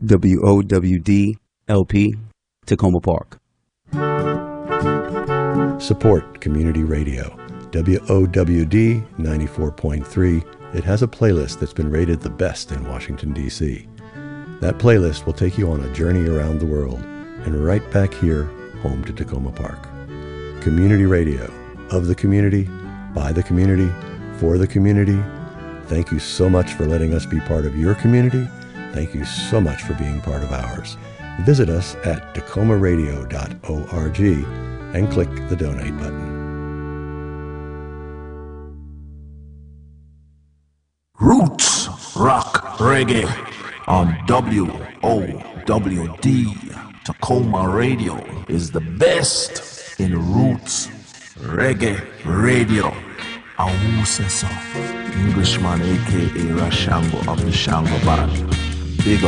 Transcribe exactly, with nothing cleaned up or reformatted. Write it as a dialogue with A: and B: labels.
A: W O W D L P, Tacoma Park.
B: Support community radio. W O W D ninety-four point three. It has a playlist that's been rated the best in Washington, D C That playlist will take you on a journey around the world and right back here, home to Tacoma Park. Community radio, of the community, by the community, for the community. Thank you so much for letting us be part of your community. Thank you so much for being part of ours. Visit us at tacoma radio dot org and click the donate button.
C: Roots Rock Reggae on W O W D. Tacoma Radio is the best in roots reggae radio. And who says so? Englishman aka Rashango of the Shango Band.